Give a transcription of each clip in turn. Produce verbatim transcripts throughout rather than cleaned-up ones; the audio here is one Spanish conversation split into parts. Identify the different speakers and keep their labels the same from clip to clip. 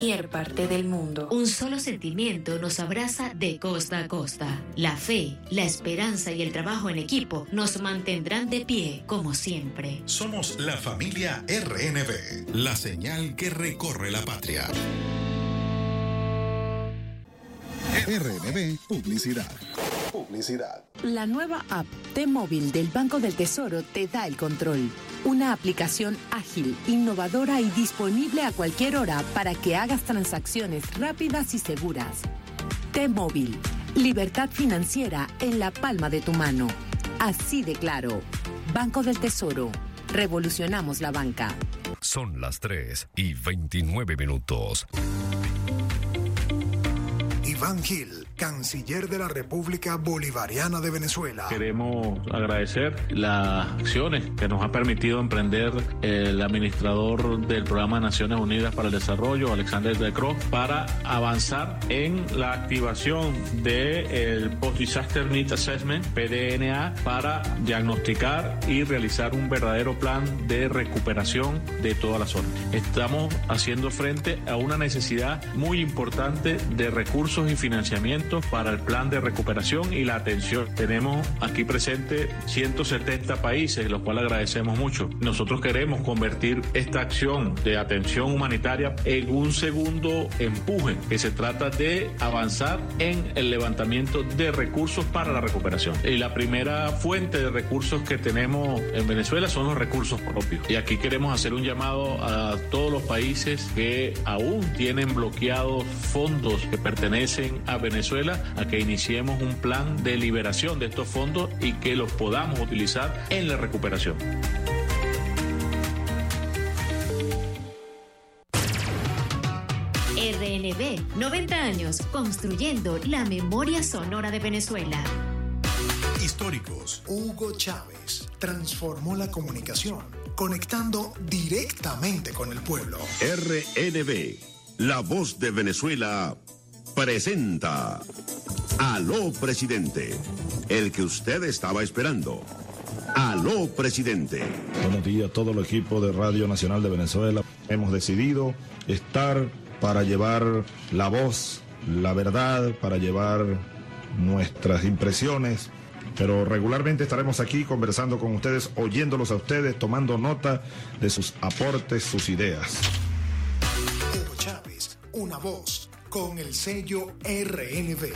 Speaker 1: cualquier parte del mundo.
Speaker 2: Un solo sentimiento nos abraza de costa a costa. La fe, la esperanza y el trabajo en equipo nos mantendrán de pie como siempre.
Speaker 3: Somos la familia R N B, la señal que recorre la patria.
Speaker 4: R N B Publicidad. Publicidad.
Speaker 5: La nueva app T-Móvil del Banco del Tesoro te da el control. Una aplicación ágil, innovadora y disponible a cualquier hora para que hagas transacciones rápidas y seguras. T-Móvil. Libertad financiera en la palma de tu mano. Así de claro. Banco del Tesoro. Revolucionamos la banca.
Speaker 6: Son las tres y veintinueve minutos.
Speaker 7: Iván Gil, canciller de la República Bolivariana de Venezuela.
Speaker 8: Queremos agradecer las acciones que nos ha permitido emprender el administrador del Programa de Naciones Unidas para el Desarrollo, Alexander de Croo, para avanzar en la activación del Post-Disaster Need Assessment, P D N A, para diagnosticar y realizar un verdadero plan de recuperación de toda la zona. Estamos haciendo frente a una necesidad muy importante de recursos y financiamiento para el plan de recuperación y la atención. Tenemos aquí presente ciento setenta países, los cuales agradecemos mucho. Nosotros queremos convertir esta acción de atención humanitaria en un segundo empuje, que se trata de avanzar en el levantamiento de recursos para la recuperación. Y la primera fuente de recursos que tenemos en Venezuela son los recursos propios. Y aquí queremos hacer un llamado a todos los países que aún tienen bloqueados fondos que pertenecen a Venezuela, a que iniciemos un plan de liberación de estos fondos y que los podamos utilizar en la recuperación.
Speaker 2: R N B, noventa años construyendo la memoria sonora de Venezuela.
Speaker 3: Históricos.
Speaker 7: Hugo Chávez transformó la comunicación, conectando directamente con el pueblo.
Speaker 9: R N B, la voz de Venezuela, presenta Aló Presidente, el que usted estaba esperando. Aló Presidente.
Speaker 10: Buenos días a todo el equipo de Radio Nacional de Venezuela. Hemos decidido estar para llevar la voz, la verdad, para llevar nuestras impresiones, pero regularmente estaremos aquí conversando con ustedes, oyéndolos a ustedes, tomando nota de sus aportes, sus ideas.
Speaker 7: Hugo Chávez, una voz con el sello R N B.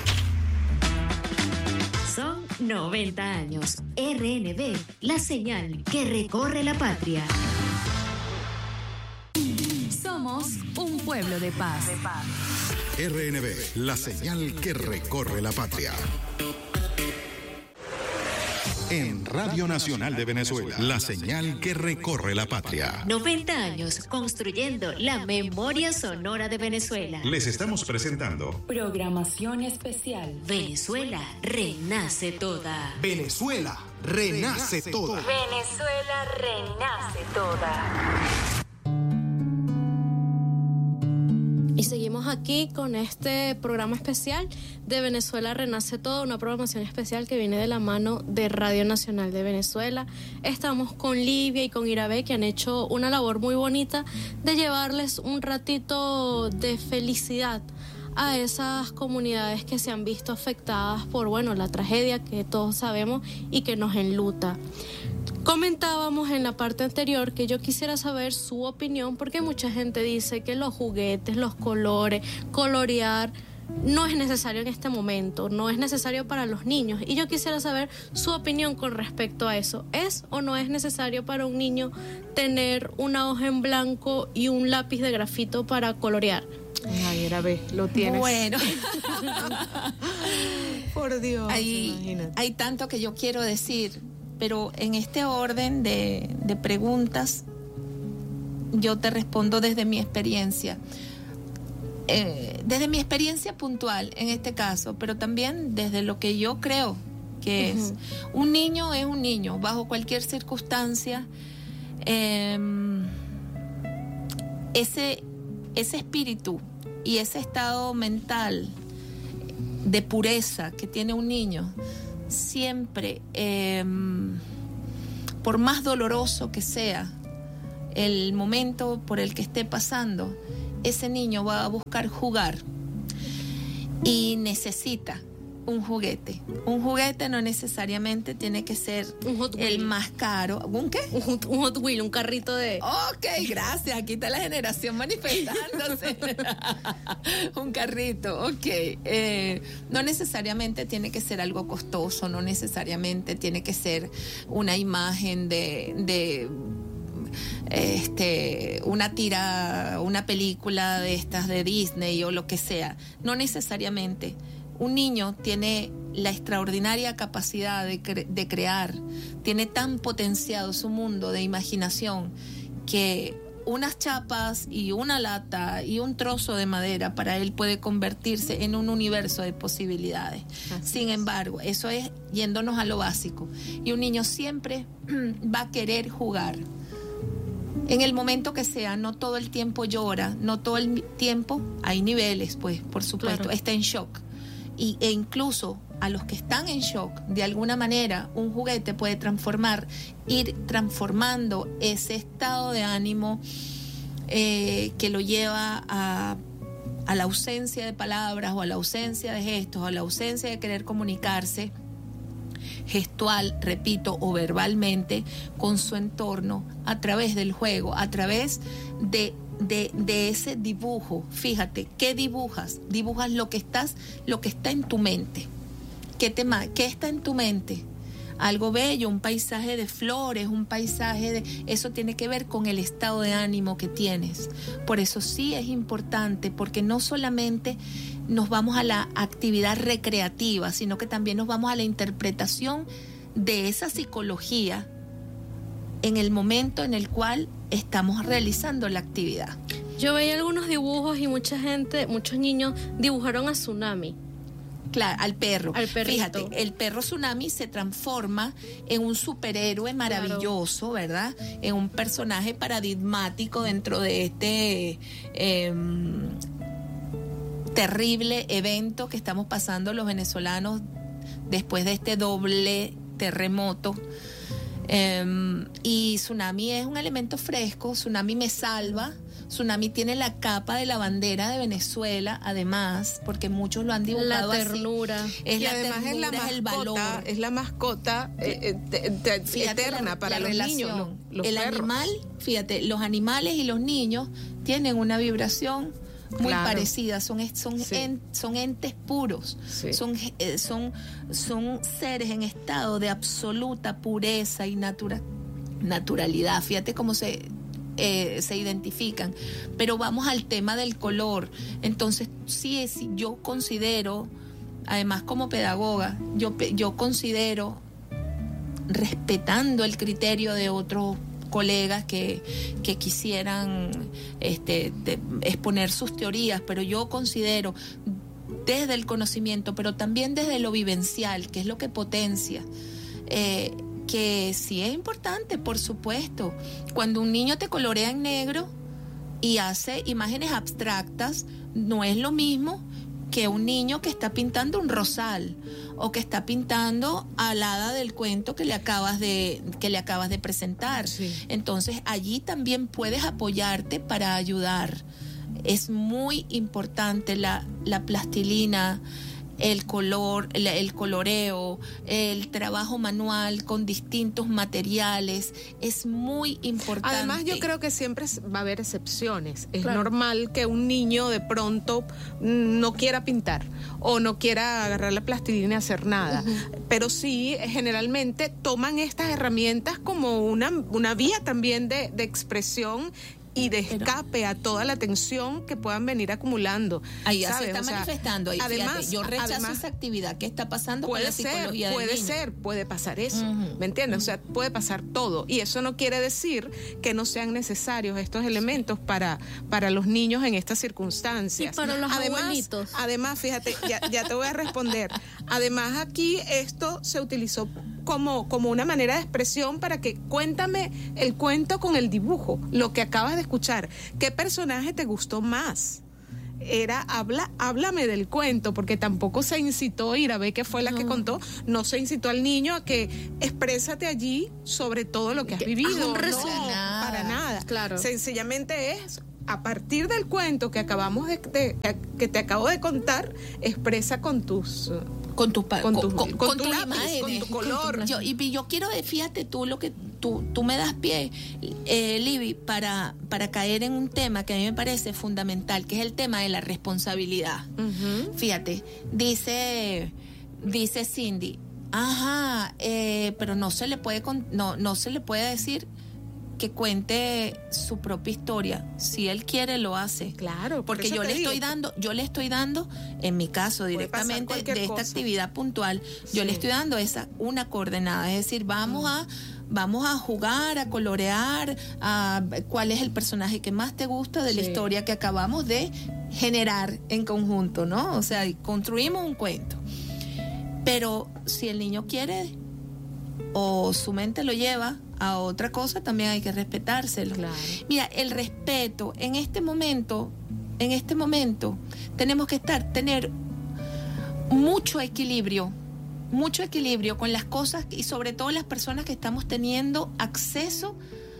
Speaker 2: Son noventa años. R N B, la señal que recorre la patria.
Speaker 1: Somos un pueblo de paz.
Speaker 3: R N B, la señal que recorre la patria. En Radio Nacional de Venezuela, la señal que recorre la patria.
Speaker 2: noventa años construyendo la memoria sonora de Venezuela.
Speaker 3: Les estamos presentando
Speaker 1: Programación especial.
Speaker 2: Venezuela renace toda.
Speaker 7: Venezuela renace toda.
Speaker 1: Venezuela renace toda.
Speaker 11: Y seguimos aquí con este programa especial de Venezuela Renace Todo, una programación especial que viene de la mano de Radio Nacional de Venezuela. Estamos con Livia y con Irabé, que han hecho una labor muy bonita de llevarles un ratito de felicidad a esas comunidades que se han visto afectadas por, bueno, la tragedia que todos sabemos y que nos enluta. Comentábamos en la parte anterior que yo quisiera saber su opinión, porque mucha gente dice que los juguetes, los colores, colorear no es necesario en este momento, no es necesario para los niños. Y yo quisiera saber su opinión con respecto a eso. ¿Es o no es necesario para un niño tener una hoja en blanco y un lápiz de grafito para colorear?
Speaker 12: Ay, era ve, lo tienes.
Speaker 13: Bueno.
Speaker 12: Por Dios.
Speaker 13: Hay, hay tanto que yo quiero decir, pero en este orden de, de preguntas, yo te respondo desde mi experiencia. Eh, desde mi experiencia puntual en este caso, pero también desde lo que yo creo que uh-huh. es. Un niño es un niño, bajo cualquier circunstancia. Eh, ese, ese espíritu y ese estado mental de pureza que tiene un niño, siempre, eh, por más doloroso que sea el momento por el que esté pasando, ese niño va a buscar jugar y necesita un juguete. Un juguete no necesariamente tiene que ser el más caro. ¿Un qué?
Speaker 11: Un, un Hot Wheel, un carrito de...
Speaker 13: Ok, gracias. Aquí está la generación manifestándose. Un carrito, ok. Eh, no necesariamente tiene que ser algo costoso, no necesariamente tiene que ser una imagen de... de este una tira, una película de estas de Disney o lo que sea. No necesariamente. Un niño tiene la extraordinaria capacidad de, cre- de crear, tiene tan potenciado su mundo de imaginación que unas chapas y una lata y un trozo de madera para él puede convertirse en un universo de posibilidades. Así Sin es. embargo, eso es yéndonos a lo básico. Y un niño siempre va a querer jugar. En el momento que sea, no todo el tiempo llora, no todo el tiempo, hay niveles, pues, por supuesto, claro. Está en shock. Y, e incluso a los que están en shock, de alguna manera, un juguete puede transformar, ir transformando ese estado de ánimo eh, que lo lleva a, a la ausencia de palabras o a la ausencia de gestos, o a la ausencia de querer comunicarse gestual, repito, o verbalmente con su entorno a través del juego, a través de De, de ese dibujo. Fíjate, ¿qué dibujas? Dibujas lo que estás, lo que está en tu mente. ¿Qué te, qué está en tu mente? Algo bello, un paisaje de flores, un paisaje de... Eso tiene que ver con el estado de ánimo que tienes. Por eso sí es importante, porque no solamente nos vamos a la actividad recreativa, sino que también nos vamos a la interpretación de esa psicología en el momento en el cual estamos realizando la actividad.
Speaker 11: Yo veía algunos dibujos y mucha gente, muchos niños dibujaron a Tsunami.
Speaker 13: Claro, al perro.
Speaker 11: Al perrito.
Speaker 13: Fíjate, el perro Tsunami se transforma en un superhéroe maravilloso, claro. ¿Verdad? En un personaje paradigmático dentro de este eh, terrible evento que estamos pasando los venezolanos después de este doble terremoto. Um, y Tsunami es un elemento fresco. Tsunami me salva. Tsunami tiene la capa de la bandera de Venezuela, además, porque muchos lo han dibujado
Speaker 11: la ternura.
Speaker 13: Así. Es
Speaker 12: y
Speaker 13: la
Speaker 12: además
Speaker 13: ternura,
Speaker 12: es la mascota,
Speaker 13: es el valor.
Speaker 12: Es la mascota eh, eh, de, de, eterna
Speaker 13: la,
Speaker 12: para
Speaker 13: la
Speaker 12: los
Speaker 13: relación.
Speaker 12: niños. Los, los
Speaker 13: el
Speaker 12: perros.
Speaker 13: animal, fíjate, los animales y los niños tienen una vibración muy
Speaker 12: claro.
Speaker 13: parecida, son, son, sí. en, son entes puros,
Speaker 12: sí.
Speaker 13: son, eh, son, son seres en estado de absoluta pureza y natura, naturalidad. Fíjate cómo se, eh, se identifican. Pero vamos al tema del color. Entonces, sí, es, yo considero, además como pedagoga, yo, yo considero, respetando el criterio de otros colegas que, que quisieran este, de, exponer sus teorías, pero yo considero desde el conocimiento, pero también desde lo vivencial, que es lo que potencia, eh, que sí es importante, por supuesto. Cuando un niño te colorea en negro y hace imágenes abstractas, no es lo mismo que un niño que está pintando un rosal o que está pintando al hada del cuento que le acabas de que le acabas de presentar. Sí. Entonces allí también puedes apoyarte para ayudar. Es muy importante la, la plastilina, el color, el, el coloreo, el trabajo manual con distintos materiales, es muy importante.
Speaker 12: Además, yo creo que siempre va a haber excepciones. Es claro. normal que un niño de pronto no quiera pintar o no quiera agarrar la plastilina y hacer nada. Uh-huh. Pero sí, generalmente toman estas herramientas como una, una vía también de, de expresión y de escape a toda la tensión que puedan venir acumulando.
Speaker 13: Ahí ya se está o sea, manifestando. Ahí, además, fíjate, yo rechazo
Speaker 12: además,
Speaker 13: esa actividad. ¿Qué está pasando con la psicología
Speaker 12: ser,
Speaker 13: del
Speaker 12: Puede
Speaker 13: niño?
Speaker 12: ser, puede pasar eso.
Speaker 13: Uh-huh.
Speaker 12: ¿Me entiendes? O sea, puede pasar todo. Y eso no quiere decir que no sean necesarios estos elementos para, para los niños en estas circunstancias.
Speaker 11: Y para los
Speaker 12: además,
Speaker 11: abuelitos.
Speaker 12: Además, fíjate, ya, ya te voy a responder. Además, aquí esto se utilizó como, como una manera de expresión para que cuéntame el cuento con el dibujo, lo que acabas de escuchar. ¿Qué personaje te gustó más? Era, habla, háblame del cuento, porque tampoco se incitó a ir a ver qué fue la no. que contó, no se incitó al niño a que exprésate allí sobre todo lo que has vivido.
Speaker 11: Un
Speaker 12: no, para nada.
Speaker 11: Claro.
Speaker 12: Sencillamente es a partir del cuento que acabamos de, de que te acabo de contar, expresa con tus
Speaker 13: con tus
Speaker 12: con,
Speaker 13: con,
Speaker 12: tu,
Speaker 13: con,
Speaker 12: con,
Speaker 13: con
Speaker 12: tu
Speaker 13: tus
Speaker 12: lápiz,
Speaker 13: imágenes,
Speaker 12: con tu color.
Speaker 13: Con tu, yo, y yo quiero, fíjate tú lo que tú, tú me das pie, eh, Libby, para, para caer en un tema que a mí me parece fundamental, que es el tema de la responsabilidad. Uh-huh. Fíjate, dice, dice Cindy, ajá, eh, pero no se le puede, no, no se le puede decir que cuente su propia historia. Si él quiere, lo hace.
Speaker 12: Claro,
Speaker 13: porque yo le
Speaker 12: digo.
Speaker 13: estoy dando, yo le estoy dando, en mi caso, directamente de esta cosa. actividad puntual, yo sí. le estoy dando esa una coordenada, es decir, vamos mm. a vamos a jugar, a colorear, a cuál es el personaje que más te gusta de sí. la historia que acabamos de generar en conjunto, ¿no? O sea, construimos un cuento. Pero si el niño quiere o su mente lo lleva a otra cosa, también hay que respetárselo.
Speaker 12: Claro.
Speaker 13: Mira, el respeto en este momento, en este momento tenemos que estar, tener mucho equilibrio, mucho equilibrio con las cosas y sobre todo las personas que estamos teniendo acceso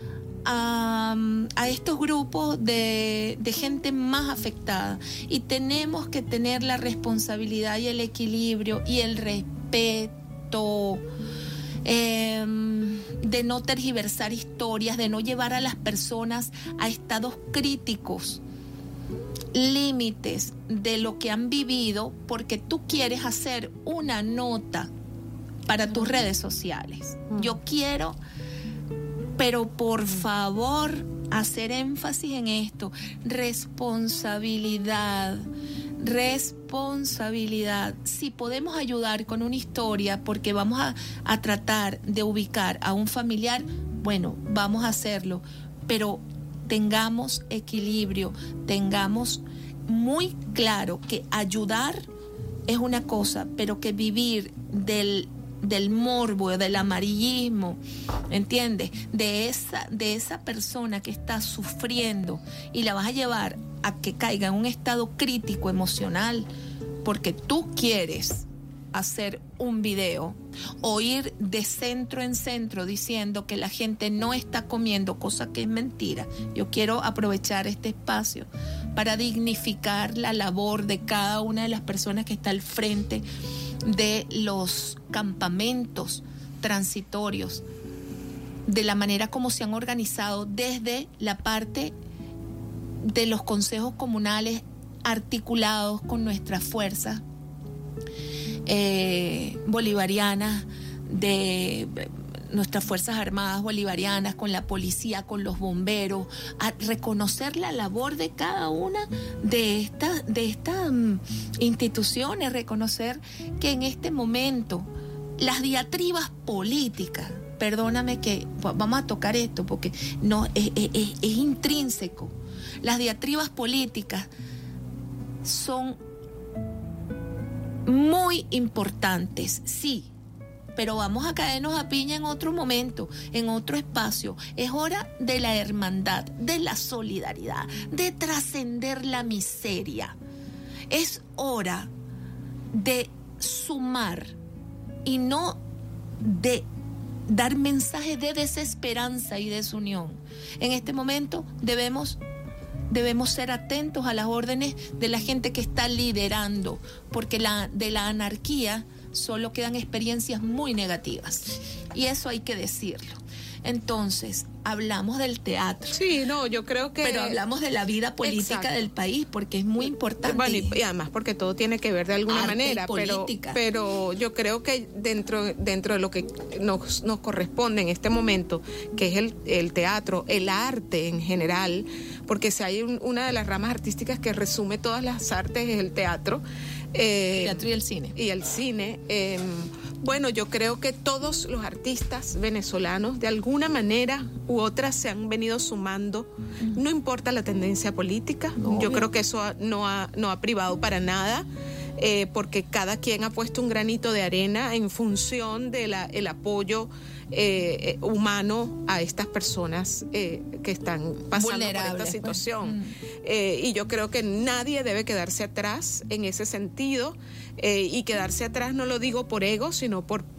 Speaker 13: a, a estos grupos de, de gente más afectada, y tenemos que tener la responsabilidad y el equilibrio y el respeto. Eh, de no tergiversar historias, de no llevar a las personas a estados críticos, límites de lo que han vivido, porque tú quieres hacer una nota para tus redes sociales. Yo quiero, pero por favor, hacer énfasis en esto: responsabilidad. Responsabilidad. Si podemos ayudar con una historia porque vamos a, a tratar de ubicar a un familiar, bueno, vamos a hacerlo, pero tengamos equilibrio, tengamos muy claro que ayudar es una cosa, pero que vivir del del morbo, del amarillismo, ¿entiendes? De esa, de esa persona que está sufriendo y la vas a llevar a que caiga en un estado crítico emocional porque tú quieres hacer un video o ir de centro en centro diciendo que la gente no está comiendo, cosa que es mentira. Yo quiero aprovechar este espacio para dignificar la labor de cada una de las personas que está al frente de los campamentos transitorios, de la manera como se han organizado desde la parte de los consejos comunales articulados con nuestras fuerzas eh, bolivarianas, de nuestras Fuerzas Armadas bolivarianas, con la policía, con los bomberos, a reconocer la labor de cada una de estas de estas um, instituciones, reconocer que en este momento las diatribas políticas, perdóname que vamos a tocar esto porque no es, es, es, es intrínseco, las diatribas políticas son muy importantes, sí, pero vamos a caernos a piña en otro momento, en otro espacio. Es hora de la hermandad, de la solidaridad, de trascender la miseria. Es hora de sumar y no de dar mensajes de desesperanza y desunión. En este momento debemos, debemos ser atentos a las órdenes de la gente que está liderando, porque la, de la anarquía solo quedan experiencias muy negativas, y eso hay que decirlo. Entonces, hablamos del teatro.
Speaker 12: Sí, no, yo creo que...
Speaker 13: Pero hablamos de la vida política Exacto. del país, porque es muy importante.
Speaker 12: Bueno, y, y además porque todo tiene que ver de alguna
Speaker 13: Arte
Speaker 12: manera, pero, pero yo creo que dentro, dentro de lo que nos, nos corresponde en este momento, que es el, el teatro, el arte en general, porque si hay un, una de las ramas artísticas que resume todas las artes es el teatro.
Speaker 13: Eh, el teatro y el cine.
Speaker 12: Y el cine. Eh, bueno, yo creo que todos los artistas venezolanos, de alguna manera u otra, se han venido sumando. Uh-huh. No importa la tendencia política. No, yo creo que eso no ha, no ha privado para nada. Eh, porque cada quien ha puesto un granito de arena en función del el apoyo eh, humano a estas personas eh, que están pasando por esta situación. Pues. Mm. Eh, y yo creo que nadie debe quedarse atrás en ese sentido, eh, y quedarse atrás no lo digo por ego, sino por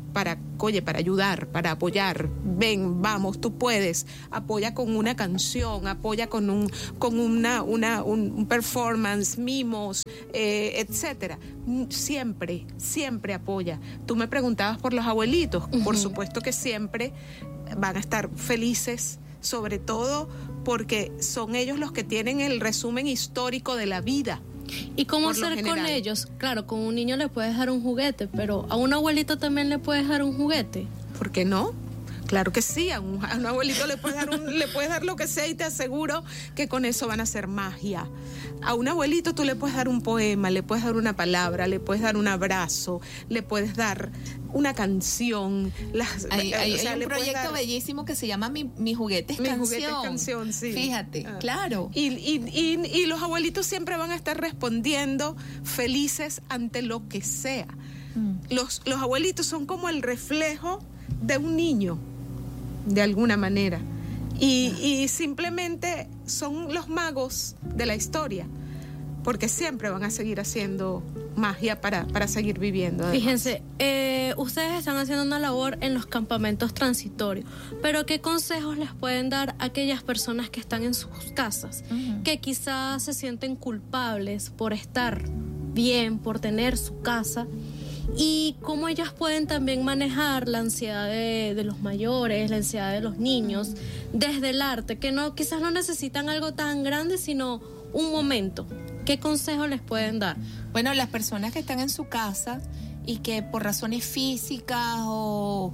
Speaker 12: para, oye, para ayudar, para apoyar. Ven, vamos, tú puedes. Apoya con una canción, apoya con un, con una, una, un, un performance, mimos, eh, etcétera. Siempre, siempre apoya. Tú me preguntabas por los abuelitos. Uh-huh. Por supuesto que siempre van a estar felices, sobre todo porque son ellos los que tienen el resumen histórico de la vida.
Speaker 11: ¿Y cómo hacer con ellos? Claro, con un niño le puedes dar un juguete, pero a un abuelito también le puedes dar un juguete.
Speaker 12: ¿Por qué no? Claro que sí, a un, a un abuelito le puedes dar un, le puedes dar lo que sea y te aseguro que con eso van a hacer magia. A un abuelito tú le puedes dar un poema, le puedes dar una palabra, le puedes dar un abrazo, le puedes dar una canción. Las,
Speaker 13: hay hay,
Speaker 12: o sea,
Speaker 13: hay un proyecto dar... bellísimo que se llama Mi, Mi Juguete es
Speaker 12: Mi
Speaker 13: Canción.
Speaker 12: Juguete es Canción, sí.
Speaker 13: Fíjate, ah. claro.
Speaker 12: Y, y, y, y los abuelitos siempre van a estar respondiendo felices ante lo que sea. Mm. Los, los abuelitos son como el reflejo de un niño, de alguna manera, y, y simplemente son los magos de la historia, porque siempre van a seguir haciendo magia para, para seguir viviendo. Además.
Speaker 11: Fíjense, eh, ustedes están haciendo una labor en los campamentos transitorios, pero ¿qué consejos les pueden dar a aquellas personas que están en sus casas, uh-huh. que quizás se sienten culpables por estar bien, por tener su casa? Y cómo ellas pueden también manejar la ansiedad de, de los mayores, la ansiedad de los niños, desde el arte, que no quizás no necesitan algo tan grande, sino un momento. ¿Qué consejos les pueden dar?
Speaker 13: Bueno, las personas que están en su casa y que por razones físicas o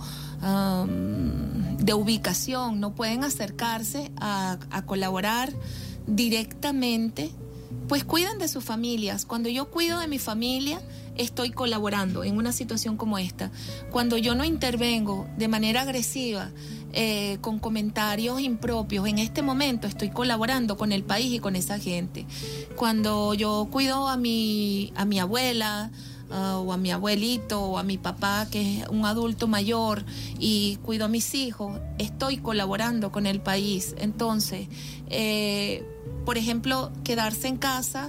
Speaker 13: um, de ubicación no pueden acercarse a, a colaborar directamente, pues cuiden de sus familias. Cuando yo cuido de mi familia, estoy colaborando en una situación como esta. Cuando yo no intervengo de manera agresiva, eh, con comentarios impropios, en este momento estoy colaborando con el país y con esa gente. Cuando yo cuido a mi, a mi abuela, uh, o a mi abuelito, o a mi papá, que es un adulto mayor, y cuido a mis hijos, estoy colaborando con el país. Entonces, eh, por ejemplo, quedarse en casa,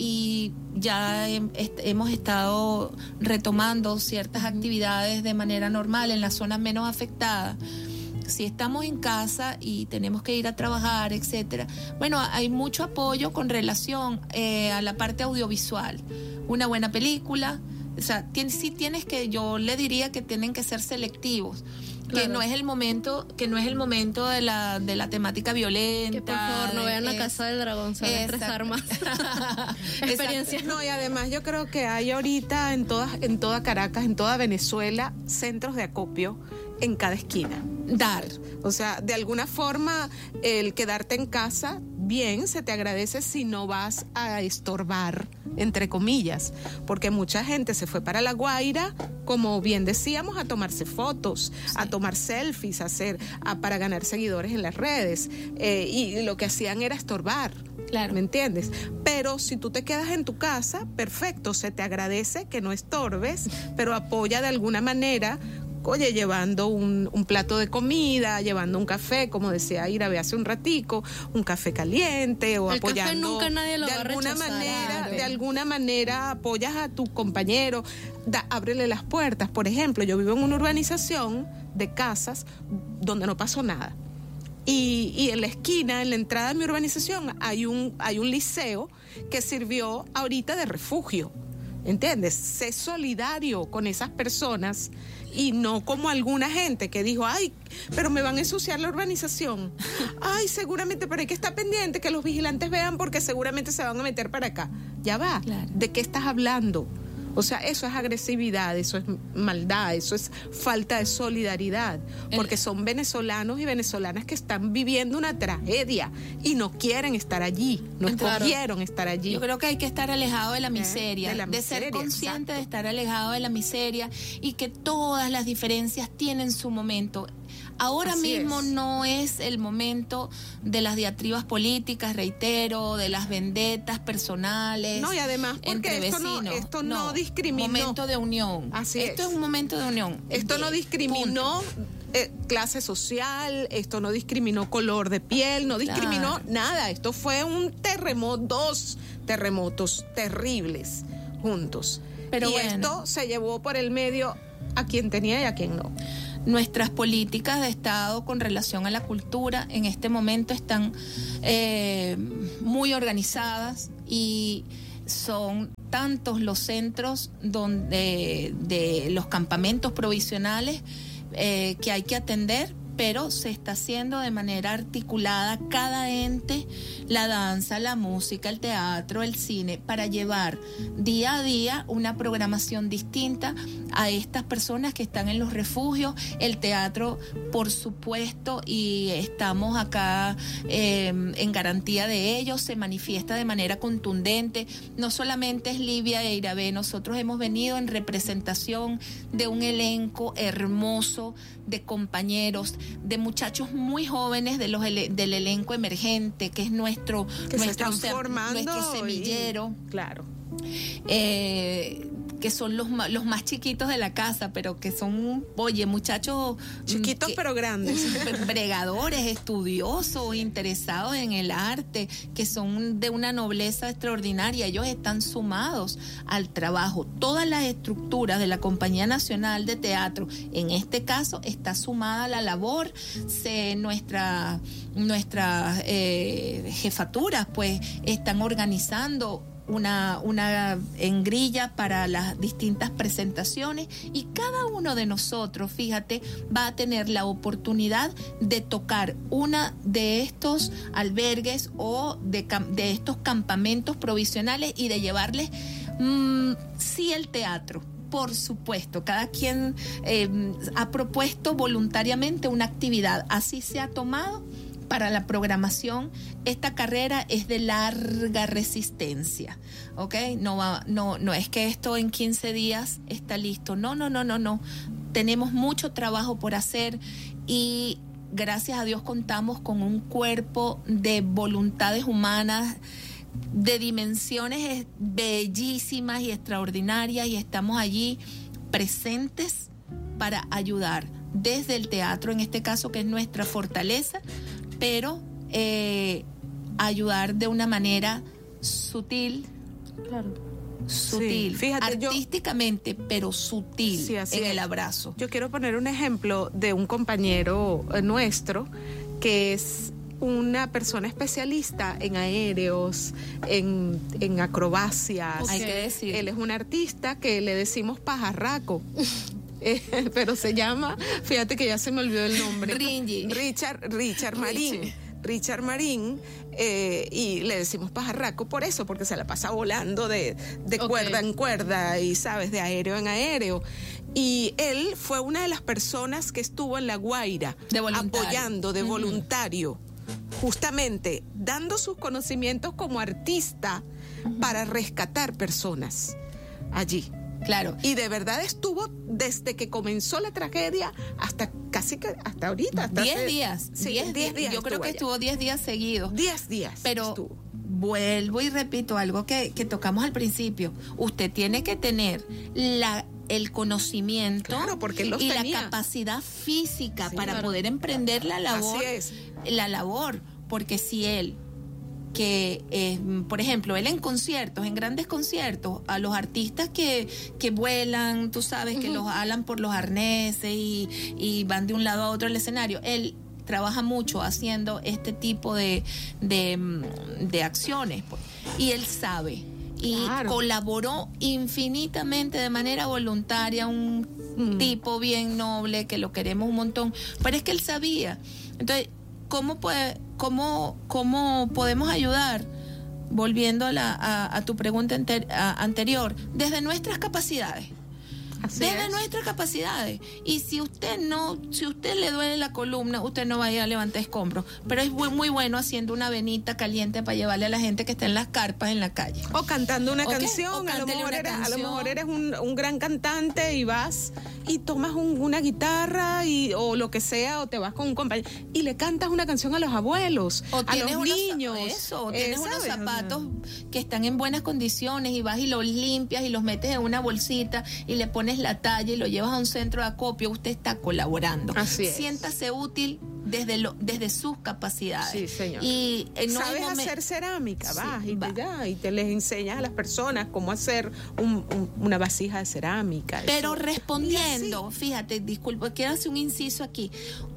Speaker 13: y ya he, hemos estado retomando ciertas actividades de manera normal en las zonas menos afectadas. Si estamos en casa y tenemos que ir a trabajar, etcétera, bueno, hay mucho apoyo con relación eh, a la parte audiovisual. Una buena película, o sea, tienes, sí tienes que, yo le diría que tienen que ser selectivos. Claro. Que no es el momento, que no es el momento de la de la temática violenta.
Speaker 11: Que por favor no vean La Casa del Dragón, se van a estresar más. Experiencias.
Speaker 12: No, y además yo creo que hay ahorita en todas, en toda Caracas, en toda Venezuela, centros de acopio en cada esquina. Dar, o sea, de alguna forma el quedarte en casa, bien, se te agradece si no vas a estorbar, entre comillas, porque mucha gente se fue para La Guaira, como bien decíamos, a tomarse fotos, sí. a tomar selfies, a hacer, a, para ganar seguidores en las redes, eh, y lo que hacían era estorbar. Claro. ¿Me entiendes? Pero si tú te quedas en tu casa, perfecto, se te agradece que no estorbes, pero apoya de alguna manera. Oye, llevando un, un plato de comida, llevando un café, como decía Irabe hace un ratico, un café caliente, o
Speaker 11: el
Speaker 12: apoyando.
Speaker 11: Café nunca nadie lo
Speaker 12: de
Speaker 11: va
Speaker 12: alguna
Speaker 11: a rechazar,
Speaker 12: manera,
Speaker 11: claro.
Speaker 12: de alguna manera apoyas a tu compañero, da, ábrele las puertas. Por ejemplo, yo vivo en una urbanización de casas donde no pasó nada. Y, y en la esquina, en la entrada de mi urbanización, hay un, hay un liceo que sirvió ahorita de refugio. ¿Entiendes? Sé solidario con esas personas y no como alguna gente que dijo, ay, pero me van a ensuciar la urbanización. Ay, seguramente, pero hay que estar pendiente que los vigilantes vean porque seguramente se van a meter para acá. Ya va, claro. ¿De qué estás hablando? O sea, eso es agresividad, eso es maldad, eso es falta de solidaridad, porque son venezolanos y venezolanas que están viviendo una tragedia y no quieren estar allí, no
Speaker 13: claro.
Speaker 12: escogieron estar allí.
Speaker 13: Yo creo que hay que estar alejado de la miseria,
Speaker 12: ¿Eh? de, la
Speaker 13: de
Speaker 12: miseria,
Speaker 13: ser consciente
Speaker 12: exacto.
Speaker 13: de estar alejado de la miseria y que todas las diferencias tienen su momento. Ahora Así mismo es. No es el momento de las diatribas políticas, reitero, de las vendetas personales.
Speaker 12: No, y además porque
Speaker 13: entre
Speaker 12: esto,
Speaker 13: vecinos.
Speaker 12: no, esto no, no discriminó.
Speaker 13: Momento de unión.
Speaker 12: Así
Speaker 13: esto
Speaker 12: es.
Speaker 13: es un momento de unión.
Speaker 12: Esto
Speaker 13: de,
Speaker 12: no discriminó eh, clase social, esto no discriminó color de piel, no discriminó claro. nada. Esto fue un terremoto, dos terremotos terribles juntos.
Speaker 13: Pero
Speaker 12: y
Speaker 13: bueno.
Speaker 12: esto se llevó por el medio a quién tenía y a quién no.
Speaker 13: Nuestras políticas de Estado con relación a la cultura en este momento están eh, muy organizadas y son tantos los centros donde de los campamentos provisionales eh, que hay que atender, pero se está haciendo de manera articulada cada ente, la danza, la música, el teatro, el cine, para llevar día a día una programación distinta a estas personas que están en los refugios. El teatro, por supuesto, y estamos acá eh, en garantía de ello, se manifiesta de manera contundente. No solamente es Livia e Irabé, nosotros hemos venido en representación de un elenco hermoso de compañeros, de muchachos muy jóvenes de los ele- del elenco emergente, que es nuestro,
Speaker 12: que
Speaker 13: nuestro,
Speaker 12: se están formando
Speaker 13: nuestro semillero.
Speaker 12: Y, claro.
Speaker 13: Eh, que son los, los más chiquitos de la casa, pero que son, oye, muchachos...
Speaker 12: Chiquitos
Speaker 13: que,
Speaker 12: pero grandes.
Speaker 13: Bregadores, estudiosos, interesados en el arte, que son de una nobleza extraordinaria. Ellos están sumados al trabajo. Todas las estructuras de la Compañía Nacional de Teatro, en este caso, está sumada a la labor. Se, nuestra, nuestras eh, jefaturas, pues, están organizando Una, una en grilla para las distintas presentaciones, y cada uno de nosotros, fíjate, va a tener la oportunidad de tocar una de estos albergues o de, de estos campamentos provisionales y de llevarles mmm, sí el teatro. Por supuesto, cada quien eh, ha propuesto voluntariamente una actividad, así se ha tomado. Para la programación, esta carrera es de larga resistencia, ¿ok? No va, no, no es que esto en quince días está listo. No, no, no, no, no. Tenemos mucho trabajo por hacer y gracias a Dios contamos con un cuerpo de voluntades humanas de dimensiones bellísimas y extraordinarias, y estamos allí presentes para ayudar desde el teatro, en este caso, que es nuestra fortaleza, pero eh, ayudar de una manera sutil,
Speaker 12: claro.
Speaker 13: sutil,
Speaker 12: sí, fíjate,
Speaker 13: artísticamente, yo, pero sutil
Speaker 12: sí, así
Speaker 13: en
Speaker 12: es.
Speaker 13: el abrazo.
Speaker 12: Yo quiero poner un ejemplo de un compañero nuestro que es una persona especialista en aéreos, en, en acrobacias.
Speaker 13: Okay. Hay que decir.
Speaker 12: Él es un artista que le decimos pajarraco. Eh, pero se llama, fíjate que ya se me olvidó el nombre.
Speaker 13: Ringy.
Speaker 12: Richard, Richard Marín. Richie. Richard Marín, eh, y le decimos pajarraco por eso, porque se la pasa volando de, de okay. cuerda en cuerda y, sabes, de aéreo en aéreo. Y él fue una de las personas que estuvo en La Guaira,
Speaker 13: de
Speaker 12: apoyando de uh-huh. voluntario, justamente dando sus conocimientos como artista uh-huh. para rescatar personas allí.
Speaker 13: Claro.
Speaker 12: Y de verdad estuvo desde que comenzó la tragedia hasta casi que hasta ahorita. Hasta
Speaker 13: diez
Speaker 12: hace,
Speaker 13: días.
Speaker 12: Sí,
Speaker 13: diez,
Speaker 12: diez días.
Speaker 13: Yo creo que allá. estuvo diez días seguidos.
Speaker 12: Diez días.
Speaker 13: Pero
Speaker 12: estuvo.
Speaker 13: Vuelvo y repito algo que, que tocamos al principio. Usted tiene que tener la el conocimiento
Speaker 12: claro, porque los
Speaker 13: y
Speaker 12: tenía.
Speaker 13: la capacidad física sí, para
Speaker 12: claro.
Speaker 13: poder emprender la labor.
Speaker 12: Así es.
Speaker 13: La labor, porque si él que, eh, por ejemplo, él en conciertos, en grandes conciertos, a los artistas que, que vuelan, tú sabes, uh-huh. que los alan por los arneses y, y van de un lado a otro del escenario, él trabaja mucho haciendo este tipo de, de, de acciones, y él sabe, y claro. colaboró infinitamente de manera voluntaria, un mm. tipo bien noble, que lo queremos un montón, pero es que él sabía. Entonces, ¿Cómo, puede, cómo, ¿Cómo podemos ayudar? Volviendo a, la, a, a tu pregunta enter, a, anterior, desde nuestras capacidades.
Speaker 12: Así
Speaker 13: desde
Speaker 12: es.
Speaker 13: nuestras capacidades. Y si usted no, si usted le duele la columna, usted no vaya a levantar escombros. Pero es muy, muy bueno haciendo una venita caliente para llevarle a la gente que está en las carpas en la calle.
Speaker 12: O cantando una
Speaker 13: okay.
Speaker 12: canción.
Speaker 13: O
Speaker 12: a, lo mejor eres,
Speaker 13: canción.
Speaker 12: a lo mejor eres un, un gran cantante y vas y tomas un, una guitarra y, o lo que sea, o te vas con un compañero y le cantas una canción a los abuelos,
Speaker 13: o
Speaker 12: a los
Speaker 13: unos,
Speaker 12: niños.
Speaker 13: Eso, o tienes
Speaker 12: eh,
Speaker 13: unos
Speaker 12: ¿sabes?
Speaker 13: zapatos que están en buenas condiciones y vas y los limpias y los metes en una bolsita y le pones la talla y lo llevas a un centro de acopio. Usted está colaborando.
Speaker 12: Así es.
Speaker 13: Siéntase útil desde lo, desde sus capacidades.
Speaker 12: Sí, señor.
Speaker 13: Y eh, no
Speaker 12: sabes
Speaker 13: momen-
Speaker 12: hacer cerámica, vas
Speaker 13: Sí,
Speaker 12: y,
Speaker 13: va.
Speaker 12: te, ya, y te les enseñas a las personas cómo hacer un- un- una vasija de cerámica.
Speaker 13: Pero
Speaker 12: eso.
Speaker 13: respondiendo, fíjate, disculpa, quiero hacer un inciso aquí.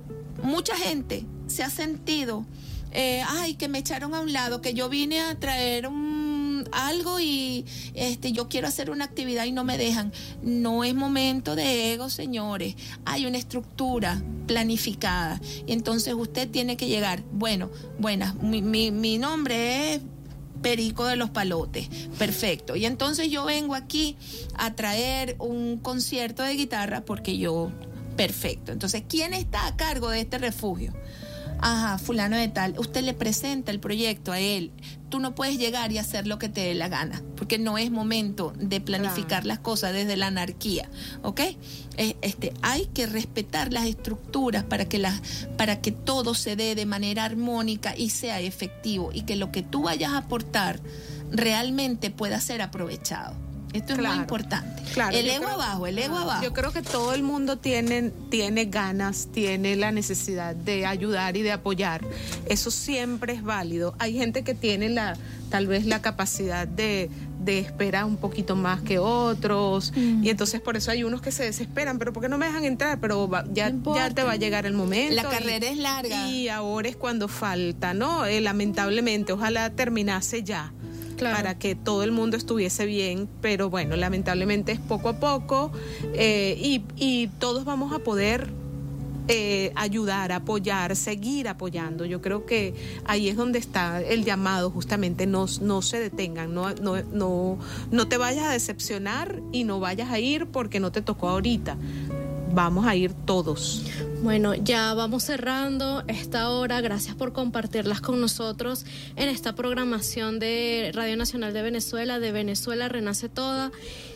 Speaker 13: Mucha gente se ha sentido, eh, ay, que me echaron a un lado, que yo vine a traer un, algo y este, yo quiero hacer una actividad y no me dejan. No es momento de ego, señores. Hay una estructura planificada. Y entonces usted tiene que llegar. Bueno, buenas, mi, mi, mi nombre es Perico de los Palotes, perfecto. Y entonces yo vengo aquí a traer un concierto de guitarra porque yo, perfecto. Entonces, ¿quién está a cargo de este refugio? Ajá, fulano de tal. Usted le presenta el proyecto a él. Tú no puedes llegar y hacer lo que te dé la gana, porque no es momento de planificar claro. las cosas desde la anarquía, ¿ok? Eh, este, hay que respetar las estructuras para que, las, para que todo se dé de manera armónica y sea efectivo, y que lo que tú vayas a aportar realmente pueda ser aprovechado. Esto es claro, muy importante. Claro, el ego creo, abajo, el ego abajo.
Speaker 12: Yo creo que todo el mundo tiene, tiene ganas, tiene la necesidad de ayudar y de apoyar. Eso siempre es válido. Hay gente que tiene la, tal vez la capacidad de, de esperar un poquito más que otros. Mm. Y entonces por eso hay unos que se desesperan. ¿Pero por qué no me dejan entrar? Pero va, ya, no ya te va a llegar el momento.
Speaker 13: La carrera
Speaker 12: y,
Speaker 13: es larga.
Speaker 12: Y ahora es cuando falta, ¿no? Eh, lamentablemente, ojalá terminase ya. Claro. Para que todo el mundo estuviese bien, pero bueno, lamentablemente es poco a poco eh, y, y todos vamos a poder eh, ayudar, apoyar, seguir apoyando. Yo creo que ahí es donde está el llamado, justamente, no, no se detengan, no, no, no, no te vayas a decepcionar y no vayas a ir porque no te tocó ahorita. Vamos a ir todos.
Speaker 11: Bueno, ya vamos cerrando esta hora. Gracias por compartirlas con nosotros en esta programación de Radio Nacional de Venezuela, de Venezuela Renace Toda.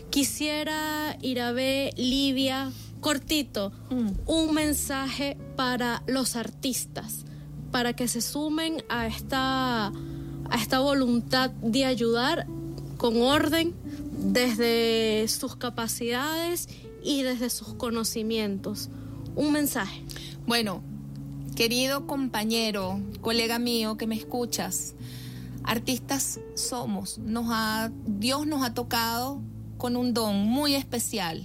Speaker 11: Quisiera, Irabe, Livia, cortito, mm. un mensaje para los artistas, para que se sumen a esta, a esta voluntad de ayudar con orden desde sus capacidades y desde sus conocimientos. Un mensaje.
Speaker 13: Bueno, querido compañero, colega mío que me escuchas, artistas somos, nos ha, Dios nos ha tocado con un don muy especial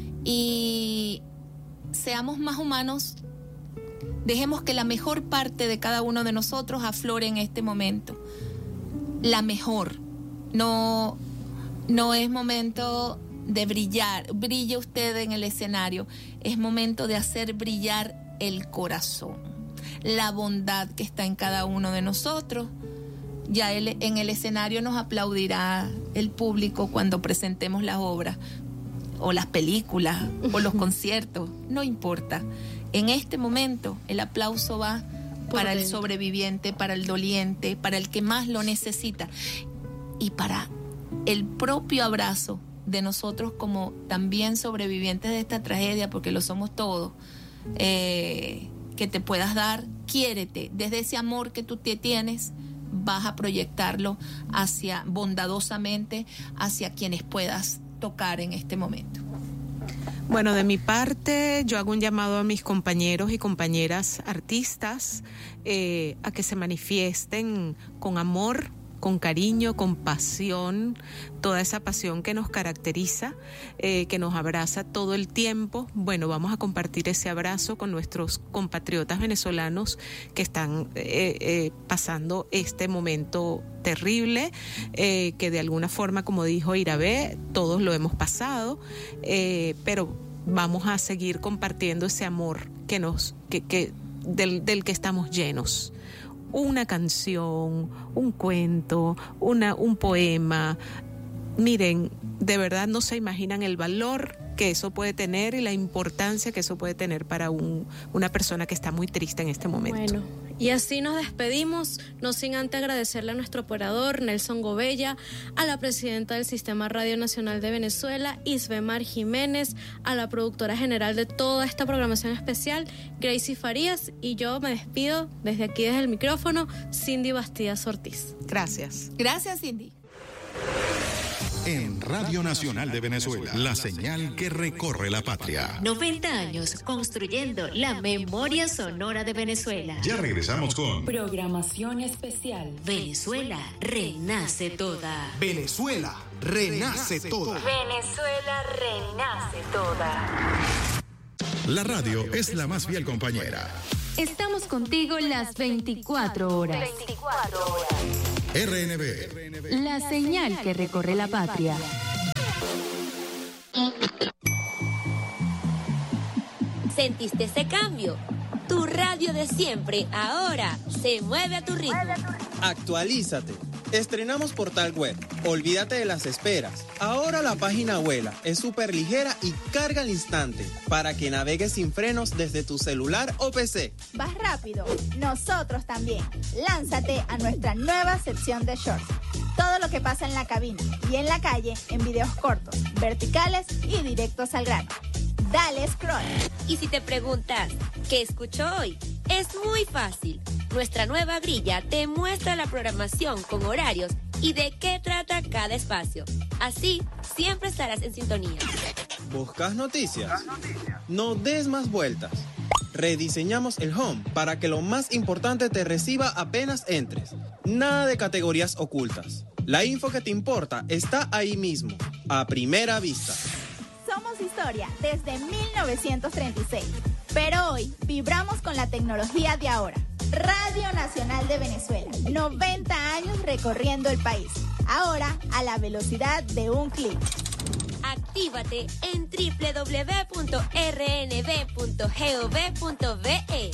Speaker 13: y seamos más humanos, dejemos que la mejor parte de cada uno de nosotros aflore en este momento, la mejor, no, no es momento de brillar, brille usted en el escenario, es momento de hacer brillar el corazón, la bondad que está en cada uno de nosotros. Ya el, en el escenario nos aplaudirá el público cuando presentemos las obras o las películas o los conciertos, no importa. En este momento el aplauso va para el sobreviviente, para el doliente, para el que más lo necesita y para el propio abrazo de nosotros como también sobrevivientes de esta tragedia, porque lo somos todos, eh, que te puedas dar, quiérete, desde ese amor que tú te tienes, vas a proyectarlo hacia, bondadosamente, hacia quienes puedas tocar en este momento.
Speaker 12: Bueno, de mi parte, yo hago un llamado a mis compañeros y compañeras artistas eh, a que se manifiesten con amor, con cariño, con pasión, toda esa pasión que nos caracteriza, eh, que nos abraza todo el tiempo. Bueno, vamos a compartir ese abrazo con nuestros compatriotas venezolanos que están eh, eh, pasando este momento terrible, eh, que de alguna forma, como dijo Irabe, todos lo hemos pasado, eh, pero vamos a seguir compartiendo ese amor que nos, que, que, del, del que estamos llenos. Una canción, un cuento, una, un poema. Miren, de verdad no se imaginan el valor que eso puede tener y la importancia que eso puede tener para un, una persona que está muy triste en este momento.
Speaker 11: Bueno, y así nos despedimos, no sin antes agradecerle a nuestro operador Nelson Gobella, a la presidenta del Sistema Radio Nacional de Venezuela, Isbemar Jiménez, a la productora general de toda esta programación especial, Gracie Farías, y yo me despido desde aquí, desde el micrófono, Cindy Bastidas Ortiz.
Speaker 12: Gracias.
Speaker 13: Gracias, Cindy.
Speaker 3: En Radio Nacional de Venezuela, la señal que recorre la patria.
Speaker 2: noventa años construyendo la memoria sonora de Venezuela.
Speaker 3: Ya regresamos con
Speaker 1: Programación especial.
Speaker 2: Venezuela renace toda.
Speaker 7: Venezuela renace toda.
Speaker 1: Venezuela renace toda.
Speaker 3: La radio es la más fiel compañera.
Speaker 1: Estamos contigo las veinticuatro horas. veinticuatro horas.
Speaker 3: R N B.
Speaker 1: La señal que recorre la patria.
Speaker 14: ¿Sentiste ese cambio? Tu radio de siempre ahora se mueve a tu ritmo.
Speaker 15: Actualízate. Estrenamos portal web. Olvídate de las esperas. Ahora la página vuela, es súper ligera y carga al instante para que navegues sin frenos desde tu celular o P C.
Speaker 16: ¿Vas rápido? Nosotros también. Lánzate a nuestra nueva sección de shorts. Todo lo que pasa en la cabina y en la calle en videos cortos, verticales y directos al grano. Dale scroll.
Speaker 14: Y si te preguntas, ¿qué escucho hoy? Es muy fácil. Nuestra nueva grilla te muestra la programación con horarios y de qué trata cada espacio. Así, siempre estarás en sintonía.
Speaker 15: ¿Buscas noticias? No des más vueltas. Rediseñamos el home para que lo más importante te reciba apenas entres. Nada de categorías ocultas. La info que te importa está ahí mismo, a primera vista.
Speaker 16: Somos historia desde mil novecientos treinta y seis, pero hoy vibramos con la tecnología de ahora. Radio Nacional de Venezuela, noventa años recorriendo el país. Ahora a la velocidad de un clic.
Speaker 14: Actívate en doble u doble u doble u punto r n b punto gov punto v e.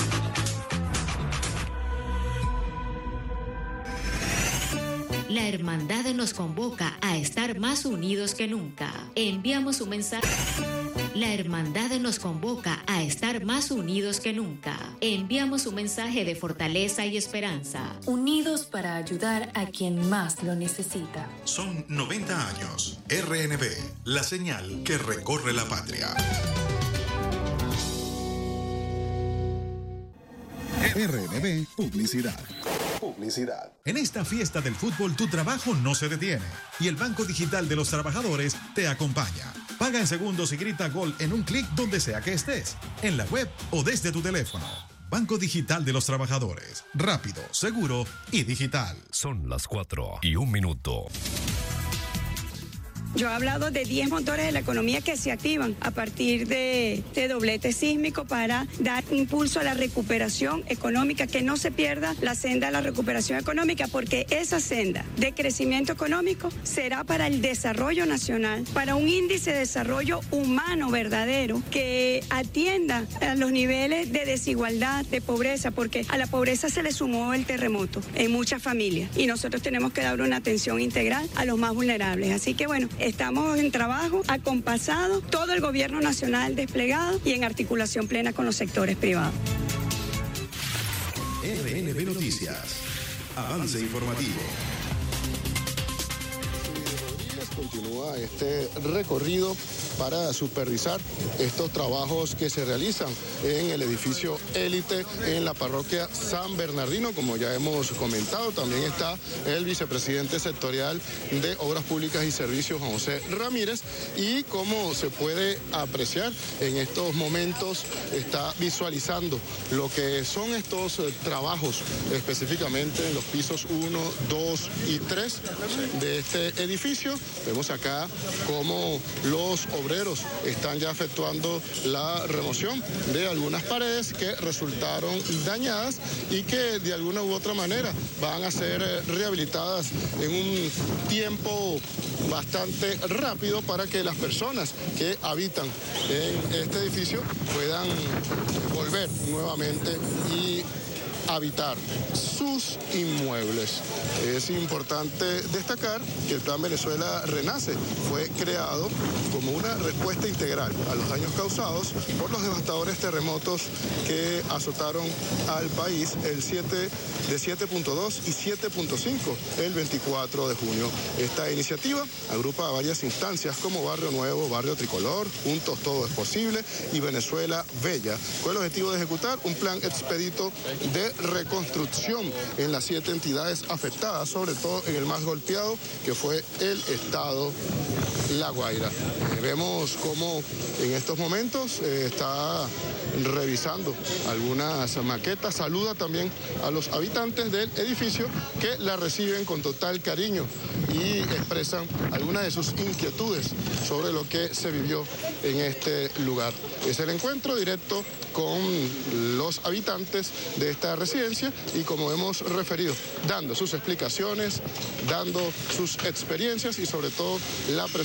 Speaker 2: La hermandad nos convoca a estar más unidos que nunca. Enviamos un mensaje. La hermandad nos convoca a estar más unidos que nunca. Enviamos un mensaje de fortaleza y esperanza.
Speaker 1: Unidos para ayudar a quien más lo necesita.
Speaker 3: Son noventa años. R N B, la señal que recorre la patria.
Speaker 4: R N B Publicidad. Publicidad.
Speaker 17: En esta fiesta del fútbol tu trabajo no se detiene y el Banco Digital de los Trabajadores te acompaña. Paga en segundos y grita gol en un clic donde sea que estés, en la web o desde tu teléfono. Banco Digital de los Trabajadores. Rápido, seguro y digital.
Speaker 6: Son las cuatro y un minuto.
Speaker 18: Yo he hablado de diez motores de la economía que se activan a partir de este doblete sísmico para dar impulso a la recuperación económica, que no se pierda la senda de la recuperación económica, porque esa senda de crecimiento económico será para el desarrollo nacional, para un índice de desarrollo humano verdadero que atienda a los niveles de desigualdad, de pobreza, porque a la pobreza se le sumó el terremoto en muchas familias y nosotros tenemos que dar una atención integral a los más vulnerables. Así que bueno, estamos en trabajo acompasado, todo el gobierno nacional desplegado y en articulación plena con los sectores privados.
Speaker 3: R N B Noticias. Avance informativo.
Speaker 19: Continúa este recorrido para supervisar estos trabajos que se realizan en el edificio Élite en la parroquia San Bernardino. Como ya hemos comentado, también está el vicepresidente sectorial de Obras Públicas y Servicios, Juan José Ramírez, y como se puede apreciar en estos momentos está visualizando lo que son estos trabajos específicamente en los pisos uno, dos y tres de este edificio. Vemos acá cómo los obreros están ya efectuando la remoción de algunas paredes que resultaron dañadas y que de alguna u otra manera van a ser rehabilitadas en un tiempo bastante rápido para que las personas que habitan en este edificio puedan volver nuevamente y habitar sus inmuebles. Es importante destacar que el Plan Venezuela Renace fue creado como una respuesta integral a los daños causados por los devastadores terremotos que azotaron al país el siete de siete punto dos y siete punto cinco el veinticuatro de junio. Esta iniciativa agrupa a varias instancias como Barrio Nuevo, Barrio Tricolor, Juntos Todo es Posible y Venezuela Bella, con el objetivo de ejecutar un plan expedito de reconstrucción en las siete entidades afectadas, sobre todo en el más golpeado, que fue el estado La Guaira. Eh, vemos cómo en estos momentos eh, está revisando algunas maquetas, saluda también a los habitantes del edificio que la reciben con total cariño y expresan algunas de sus inquietudes sobre lo que se vivió en este lugar. Es el encuentro directo con los habitantes de esta residencia y, como hemos referido, dando sus explicaciones, dando sus experiencias y sobre todo la presencia